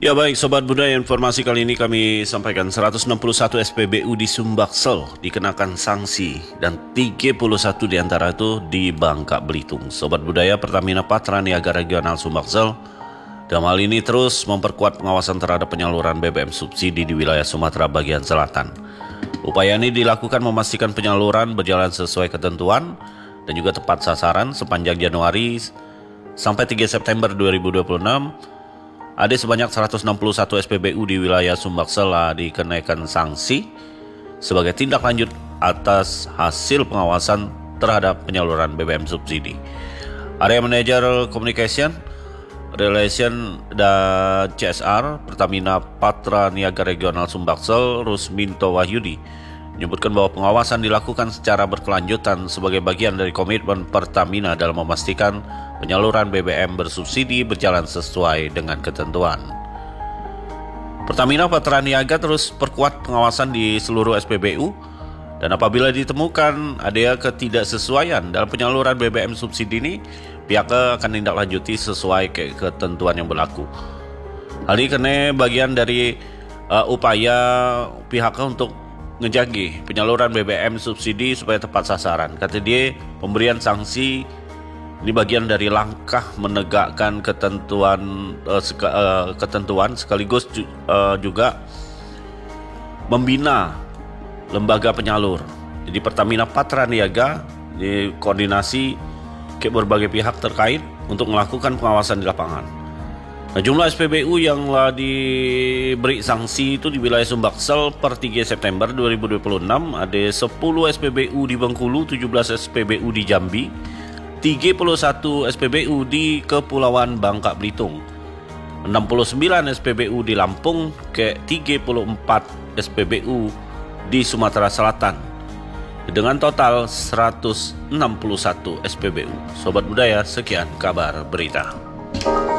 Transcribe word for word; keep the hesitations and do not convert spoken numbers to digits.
Ya baik Sobat Budaya, informasi kali ini kami sampaikan seratus enam puluh satu S P B U di Sumbaksel dikenakan sanksi dan tiga puluh satu diantara itu di Bangka Belitung. Sobat Budaya, Pertamina Patraniaga Regional Sumbaksel dalam hal ini terus memperkuat pengawasan terhadap penyaluran B B M subsidi di wilayah Sumatera bagian selatan. Upaya ini dilakukan memastikan penyaluran berjalan sesuai ketentuan dan juga tepat sasaran. Sepanjang Januari sampai tiga September dua ribu dua puluh enam, ada sebanyak seratus enam puluh satu S P B U di wilayah Sumbaksel dikenakan sanksi sebagai tindak lanjut atas hasil pengawasan terhadap penyaluran B B M subsidi. Area Manager Communication, Relation dan C S R Pertamina Patraniaga Regional Sumbaksel, Rusminto Wahyudi, menyebutkan bahwa pengawasan dilakukan secara berkelanjutan sebagai bagian dari komitmen Pertamina dalam memastikan penyaluran B B M bersubsidi berjalan sesuai dengan ketentuan. Pertamina Patraniaga terus perkuat pengawasan di seluruh S P B U dan apabila ditemukan ada ketidaksesuaian dalam penyaluran B B M subsidi ini, pihaknya akan tindak-lanjuti sesuai ke ketentuan yang berlaku. Hal ini karena bagian dari uh, upaya pihaknya untuk ngejagi penyaluran B B M subsidi supaya tepat sasaran. Kata dia, pemberian sanksi ini bagian dari langkah menegakkan ketentuan uh, seka, uh, ketentuan sekaligus ju, uh, juga membina lembaga penyalur. Jadi Pertamina Patraniaga di koordinasi ke berbagai pihak terkait untuk melakukan pengawasan di lapangan. Nah, jumlah S P B U yang telah diberi sanksi itu di wilayah Sumbaksel per tiga September dua ribu dua puluh enam ada sepuluh S P B U di Bengkulu, tujuh belas S P B U di Jambi, tiga puluh satu S P B U di Kepulauan Bangka Belitung, enam puluh sembilan S P B U di Lampung, ke tiga puluh empat S P B U di Sumatera Selatan, dengan total seratus enam puluh satu S P B U. Sobat Budaya, sekian kabar berita.